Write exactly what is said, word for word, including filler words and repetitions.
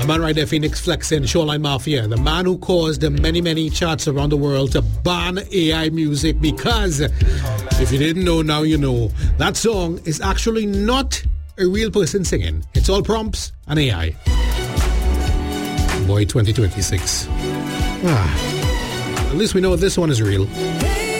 man right there, Phoenix Flexin, Shoreline Mafia, the man who caused the many, many charts around the world to ban A I music because, if you didn't know, now you know, that song is actually not a real person singing. It's all prompts and A I. Boy, twenty twenty-six. Ah, at least we know this one is real.